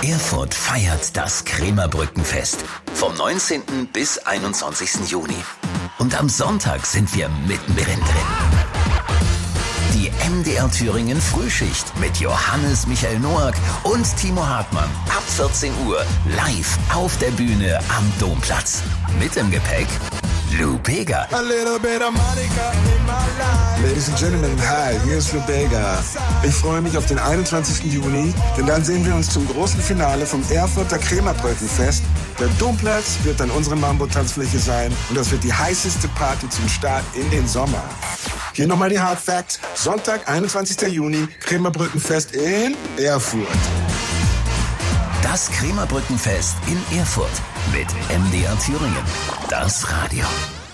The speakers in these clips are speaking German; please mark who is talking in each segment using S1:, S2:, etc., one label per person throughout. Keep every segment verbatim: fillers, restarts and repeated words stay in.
S1: Erfurt feiert das Krämerbrückenfest vom neunzehnten bis einundzwanzigsten Juni. Und am Sonntag sind wir mittendrin drin. Die M D R Thüringen Frühschicht mit Johannes Michael Noack und Timo Hartmann ab vierzehn Uhr live auf der Bühne am Domplatz. Mit im Gepäck Lou Bega.
S2: A little bit of Monica in my life. Ladies and Gentlemen, hi, hier ist Lou Bega. Ich freue mich auf den einundzwanzigsten Juni, denn dann sehen wir uns zum großen Finale vom Erfurter Krämerbrückenfest. Der Domplatz wird dann unsere Mambo-Tanzfläche sein und das wird die heißeste Party zum Start in den Sommer. Hier nochmal die Hard Facts. Sonntag, einundzwanzigsten Juni, Krämerbrückenfest in Erfurt.
S1: Das Krämerbrückenfest in Erfurt mit M D R Thüringen. Das Radio.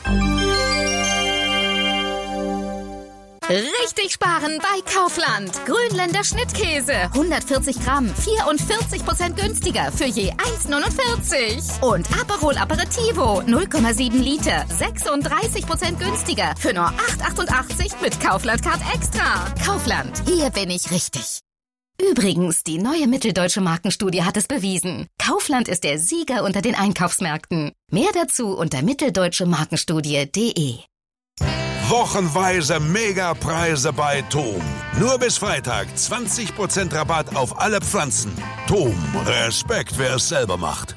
S3: Richtig sparen bei Kaufland. Grünländer Schnittkäse. hundertvierzig Gramm. vierundvierzig Prozent günstiger für je eins neunundvierzig. Und Aperol Aperitivo. null Komma sieben Liter. sechsunddreißig Prozent günstiger für nur acht achtundachtzig mit Kaufland Card Extra. Kaufland. Hier bin ich richtig. Übrigens, die neue Mitteldeutsche Markenstudie hat es bewiesen. Kaufland ist der Sieger unter den Einkaufsmärkten. Mehr dazu unter mitteldeutsche markenstudie punkt de.
S4: Wochenweise Megapreise bei Tom. Nur bis Freitag zwanzig Prozent Rabatt auf alle Pflanzen. Tom, Respekt, wer es selber macht.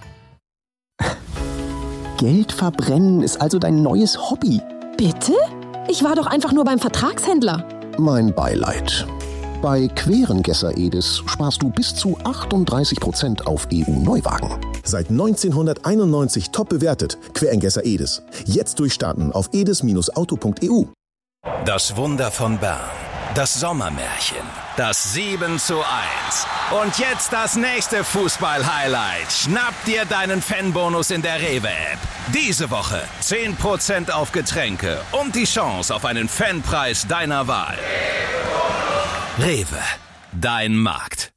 S5: Geld verbrennen ist also dein neues Hobby.
S6: Bitte? Ich war doch einfach nur beim Vertragshändler.
S5: Mein Beileid. Bei Querengesser Edis sparst du bis zu achtunddreißig Prozent auf E U-Neuwagen.
S7: Seit neunzehnhunderteinundneunzig top bewertet. Querengesser Edis. Jetzt durchstarten auf edis Auto punkt e u.
S1: Das Wunder von Bern. Das Sommermärchen. Das sieben zu eins. Und jetzt das nächste Fußball-Highlight. Schnapp dir deinen Fanbonus in der Rewe-App. Diese Woche zehn Prozent auf Getränke und die Chance auf einen Fanpreis deiner Wahl. Rewe, dein Markt.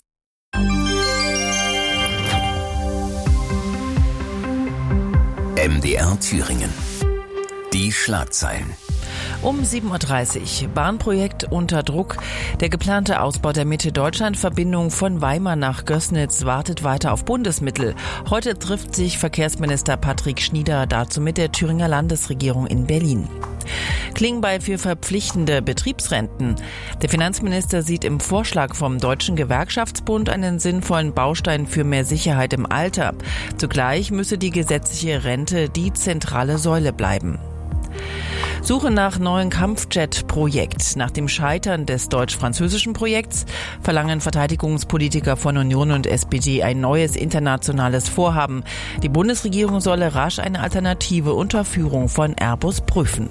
S1: M D R Thüringen. Die Schlagzeilen.
S8: Um sieben Uhr dreißig. Bahnprojekt unter Druck. Der geplante Ausbau der Mitte-Deutschland-Verbindung von Weimar nach Gößnitz wartet weiter auf Bundesmittel. Heute trifft sich Verkehrsminister Patrick Schnieder dazu mit der Thüringer Landesregierung in Berlin. Klingbeil für verpflichtende Betriebsrenten. Der Finanzminister sieht im Vorschlag vom Deutschen Gewerkschaftsbund einen sinnvollen Baustein für mehr Sicherheit im Alter. Zugleich müsse die gesetzliche Rente die zentrale Säule bleiben. Suche nach neuen Kampfjet-Projekt. Nach dem Scheitern des deutsch-französischen Projekts verlangen Verteidigungspolitiker von Union und S P D ein neues internationales Vorhaben. Die Bundesregierung solle rasch eine Alternative unter Führung von Airbus prüfen.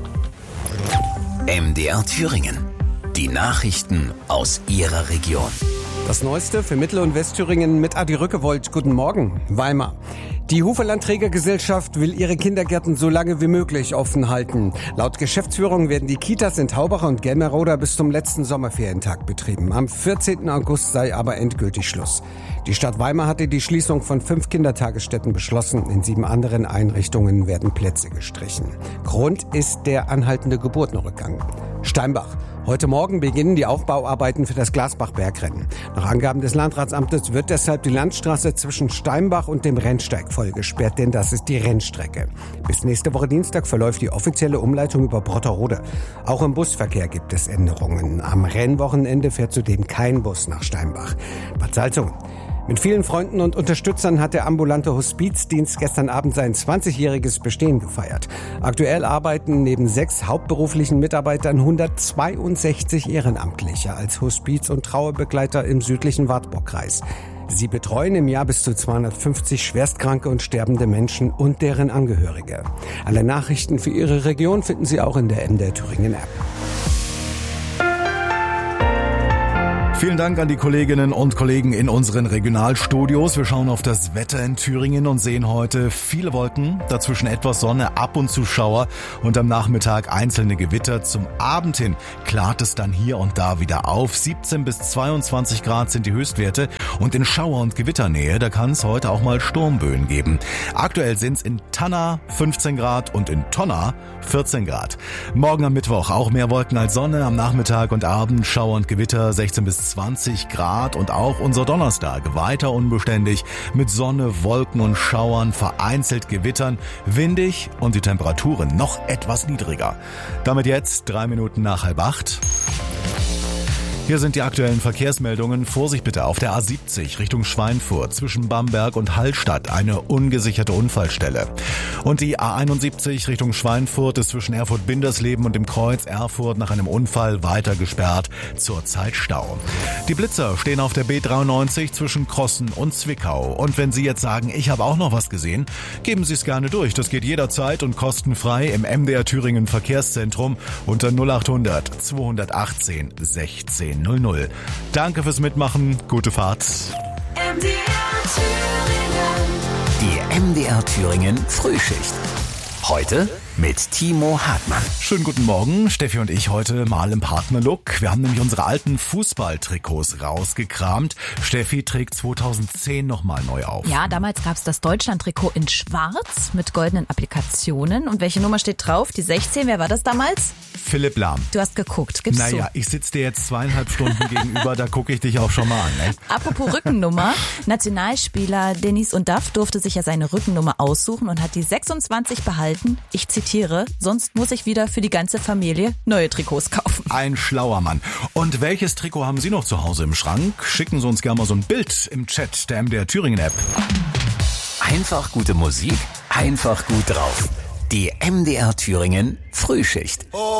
S1: M D R Thüringen. Die Nachrichten aus Ihrer Region.
S9: Das Neueste für Mittel- und Westthüringen mit Adi Rückewold. Guten Morgen, Weimar. Die Hufeland-Trägergesellschaft will ihre Kindergärten so lange wie möglich offen halten. Laut Geschäftsführung werden die Kitas in Taubach und Gelmeroda bis zum letzten Sommerferientag betrieben. Am vierzehnten August sei aber endgültig Schluss. Die Stadt Weimar hatte die Schließung von fünf Kindertagesstätten beschlossen. In sieben anderen Einrichtungen werden Plätze gestrichen. Grund ist der anhaltende Geburtenrückgang. Steinbach. Heute Morgen beginnen die Aufbauarbeiten für das Glasbach-Bergrennen. Nach Angaben des Landratsamtes wird deshalb die Landstraße zwischen Steinbach und dem Rennsteig voll gesperrt, denn das ist die Rennstrecke. Bis nächste Woche Dienstag verläuft die offizielle Umleitung über Brotterode. Auch im Busverkehr gibt es Änderungen. Am Rennwochenende fährt zudem kein Bus nach Steinbach. Bad Salzungen. Mit vielen Freunden und Unterstützern hat der ambulante Hospizdienst gestern Abend sein zwanzigjähriges Bestehen gefeiert. Aktuell arbeiten neben sechs hauptberuflichen Mitarbeitern hundertzweiundsechzig Ehrenamtliche als Hospiz- und Trauerbegleiter im südlichen Wartburgkreis. Sie betreuen im Jahr bis zu zweihundertfünfzig schwerstkranke und sterbende Menschen und deren Angehörige. Alle Nachrichten für Ihre Region finden Sie auch in der M D R Thüringen App.
S10: Vielen Dank an die Kolleginnen und Kollegen in unseren Regionalstudios. Wir schauen auf das Wetter in Thüringen und sehen heute viele Wolken, dazwischen etwas Sonne, ab und zu Schauer und am Nachmittag einzelne Gewitter. Zum Abend hin klart es dann hier und da wieder auf. siebzehn bis zweiundzwanzig Grad sind die Höchstwerte und in Schauer- und Gewitternähe, da kann es heute auch mal Sturmböen geben. Aktuell sind es in Tanna fünfzehn Grad und in Tonna vierzehn Grad. Morgen am Mittwoch auch mehr Wolken als Sonne, am Nachmittag und Abend Schauer und Gewitter sechzehn bis zwanzig Grad und auch unser Donnerstag weiter unbeständig mit Sonne, Wolken und Schauern, vereinzelt Gewittern, windig und die Temperaturen noch etwas niedriger. Damit jetzt drei Minuten nach halb acht. Hier sind die aktuellen Verkehrsmeldungen. Vorsicht bitte auf der A siebzig Richtung Schweinfurt zwischen Bamberg und Hallstatt eine ungesicherte Unfallstelle. Und die A einundsiebzig Richtung Schweinfurt ist zwischen Erfurt-Bindersleben und dem Kreuz Erfurt nach einem Unfall weiter gesperrt, zurzeit Stau. Die Blitzer stehen auf der B dreiundneunzig zwischen Krossen und Zwickau. Und wenn Sie jetzt sagen, ich habe auch noch was gesehen, geben Sie es gerne durch. Das geht jederzeit und kostenfrei im M D R Thüringen Verkehrszentrum unter null achthundert zweihundertachtzehn sechzehn null null. Danke fürs Mitmachen, gute Fahrt.
S1: M D R Thüringen. Die M D R Thüringen Frühschicht. Heute mit Timo Hartmann.
S10: Schönen guten Morgen, Steffi und ich heute mal im Partnerlook. Wir haben nämlich unsere alten Fußballtrikots rausgekramt. Steffi trägt zweitausendzehn nochmal neu auf.
S11: Ja, damals gab's das Deutschland-Trikot in schwarz mit goldenen Applikationen. Und welche Nummer steht drauf? Die sechzehn, wer war das damals?
S10: Philipp Lahm.
S11: Du hast geguckt, gibst
S10: naja,
S11: du?
S10: Naja, ich sitze dir jetzt zweieinhalb Stunden gegenüber, da gucke ich dich auch schon mal an. Ne?
S11: Apropos Rückennummer, Nationalspieler Dennis Undaff durfte sich ja seine Rückennummer aussuchen und hat die sechsundzwanzig behalten. Ich zitiere, sonst muss ich wieder für die ganze Familie neue Trikots kaufen.
S10: Ein schlauer Mann. Und welches Trikot haben Sie noch zu Hause im Schrank? Schicken Sie uns gerne mal so ein Bild im Chat der M D R Thüringen App.
S1: Einfach gute Musik, einfach gut drauf. Die M D R Thüringen Frühschicht.